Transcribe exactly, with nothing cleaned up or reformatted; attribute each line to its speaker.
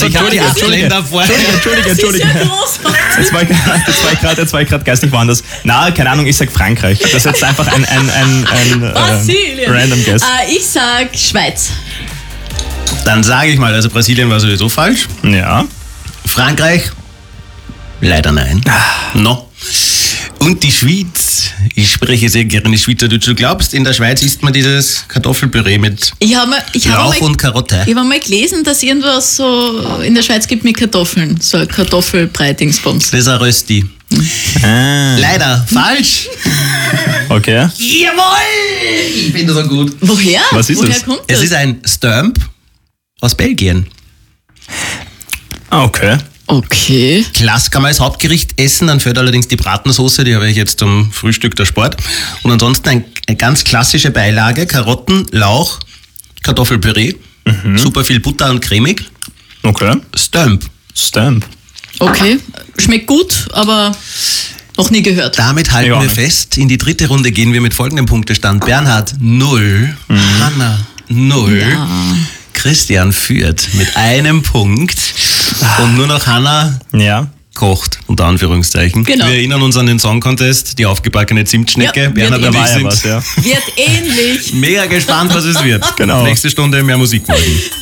Speaker 1: Also ich habe die acht Länder vorher.
Speaker 2: Entschuldige, Entschuldige, Entschuldige. Jetzt war ich, jetzt war ich gerade, jetzt war ich gerade geistig woanders. Na, keine Ahnung, ich sag Frankreich. Das ist jetzt einfach ein, ein, ein, ein äh, random Guess.
Speaker 3: Uh, ich sag Schweiz.
Speaker 1: Dann sage ich mal, also Brasilien war sowieso falsch.
Speaker 2: Ja.
Speaker 1: Frankreich? Leider nein. No. Und die Schweiz. Ich spreche sehr gerne Schweizerdeutsch. Du glaubst, in der Schweiz isst man dieses Kartoffelpüree mit
Speaker 3: Ich habe mal, ich hab
Speaker 1: Lauch
Speaker 3: mal,
Speaker 1: und Karotte.
Speaker 3: ich hab mal gelesen, dass irgendwas so in der Schweiz gibt mit Kartoffeln. So ein Kartoffelbrei-Dingsbums.
Speaker 1: Das ist ein Rösti.
Speaker 2: Ah.
Speaker 1: Leider falsch.
Speaker 2: Okay.
Speaker 1: Jawohl! Ich finde so gut.
Speaker 3: Woher?
Speaker 2: Was ist
Speaker 3: Woher
Speaker 2: es?
Speaker 3: kommt das?
Speaker 1: Es ist ein Stump aus Belgien.
Speaker 2: Ah, okay.
Speaker 3: Okay.
Speaker 1: Klass kann man als Hauptgericht essen, dann fehlt allerdings die Bratensoße, die habe ich jetzt zum Frühstück der Sport. Und ansonsten ein, eine ganz klassische Beilage, Karotten, Lauch, Kartoffelpüree, mhm. super viel Butter und cremig.
Speaker 2: Okay.
Speaker 1: Stump.
Speaker 2: Stamp.
Speaker 3: Okay. Schmeckt gut, aber noch nie gehört.
Speaker 1: Damit halten
Speaker 2: Ja,
Speaker 1: wir
Speaker 2: ne?
Speaker 1: fest, in die dritte Runde gehen wir mit folgendem Punktestand. Bernhard null,
Speaker 2: Mhm.
Speaker 1: Hanna null,
Speaker 3: Ja.
Speaker 1: Christian führt mit einem Punkt und nur noch Hanna
Speaker 2: Ja.
Speaker 1: kocht, unter Anführungszeichen.
Speaker 3: Genau.
Speaker 1: Wir erinnern uns an den Song Contest, die aufgebackene Zimtschnecke.
Speaker 3: Ja,
Speaker 1: Bernhard
Speaker 3: wird
Speaker 1: und
Speaker 2: Da
Speaker 1: ich
Speaker 2: war ja
Speaker 1: sind
Speaker 2: was, ja.
Speaker 3: Wird ähnlich.
Speaker 1: mega gespannt, was es wird.
Speaker 2: Genau.
Speaker 1: Nächste Stunde mehr Musik machen.